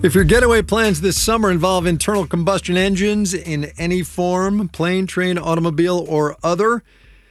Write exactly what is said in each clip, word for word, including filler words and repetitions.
If your getaway plans this summer involve internal combustion engines in any form, plane, train, automobile, or other,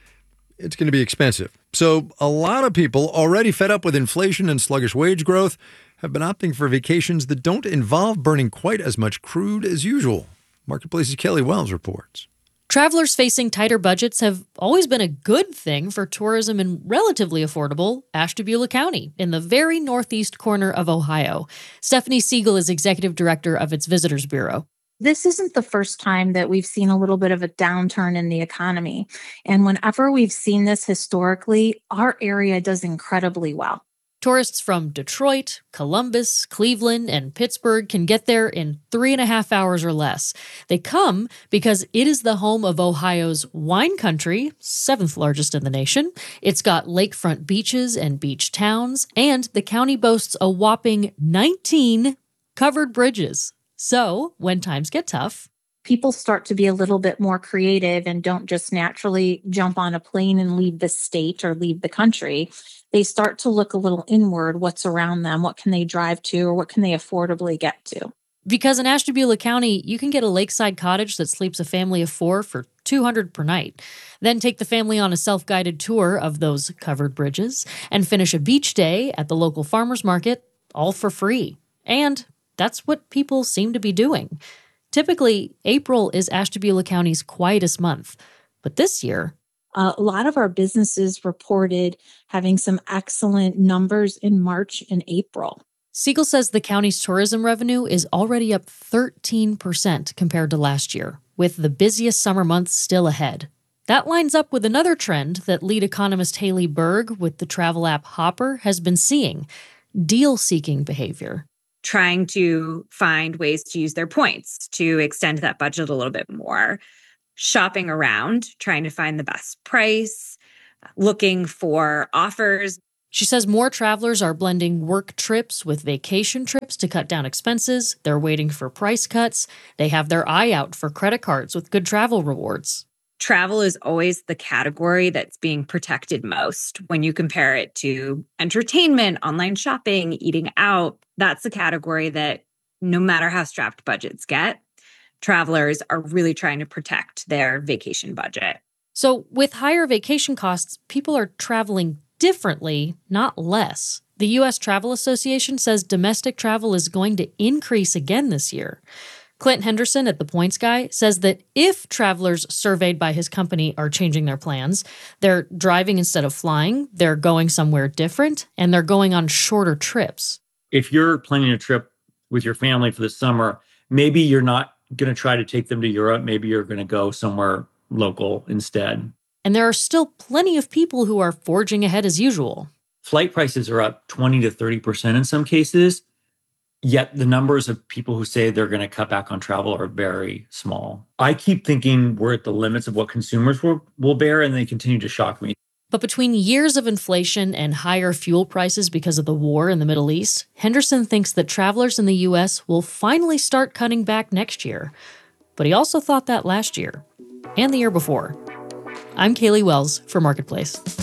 it's going to be expensive. So a lot of people, already fed up with inflation and sluggish wage growth, have been opting for vacations that don't involve burning quite as much crude as usual. Marketplace's Kelly Wells reports. Travelers facing tighter budgets have always been a good thing for tourism in relatively affordable Ashtabula County in the very northeast corner of Ohio. Stephanie Siegel is executive director of its Visitors Bureau. This isn't the first time that we've seen a little bit of a downturn in the economy. And whenever we've seen this historically, our area does incredibly well. Tourists from Detroit, Columbus, Cleveland, and Pittsburgh can get there in three and a half hours or less. They come because it is the home of Ohio's wine country, seventh largest in the nation. It's got lakefront beaches and beach towns, and the county boasts a whopping nineteen covered bridges. So, when times get tough, people start to be a little bit more creative and don't just naturally jump on a plane and leave the state or leave the country. They start to look a little inward, what's around them, what can they drive to, or what can they affordably get to. Because in Ashtabula County, you can get a lakeside cottage that sleeps a family of four for two hundred dollars per night. Then take the family on a self-guided tour of those covered bridges and finish a beach day at the local farmer's market, all for free. And that's what people seem to be doing. Typically, April is Ashtabula County's quietest month. But this year, Uh, a lot of our businesses reported having some excellent numbers in March and April. Siegel says the county's tourism revenue is already up thirteen percent compared to last year, with the busiest summer months still ahead. That lines up with another trend that lead economist Haley Berg with the travel app Hopper has been seeing: deal-seeking behavior. Trying to find ways to use their points to extend that budget a little bit more. Shopping around, trying to find the best price, looking for offers. She says more travelers are blending work trips with vacation trips to cut down expenses. They're waiting for price cuts. They have their eye out for credit cards with good travel rewards. Travel is always the category that's being protected most when you compare it to entertainment, online shopping, eating out. That's the category that no matter how strapped budgets get, travelers are really trying to protect their vacation budget. So with higher vacation costs, people are traveling differently, not less. The U S Travel Association says domestic travel is going to increase again this year. Clint Henderson at The Points Guy says that if travelers surveyed by his company are changing their plans, they're driving instead of flying, they're going somewhere different, and they're going on shorter trips. If you're planning a trip with your family for the summer, maybe you're not going to try to take them to Europe. Maybe you're going to go somewhere local instead. And there are still plenty of people who are forging ahead as usual. Flight prices are up twenty to thirty percent in some cases, yet the numbers of people who say they're going to cut back on travel are very small. I keep thinking we're at the limits of what consumers will, will bear, and they continue to shock me. But between years of inflation and higher fuel prices because of the war in the Middle East, Henderson thinks that travelers in the U S will finally start cutting back next year. But he also thought that last year and the year before. I'm Kaylee Wells for Marketplace.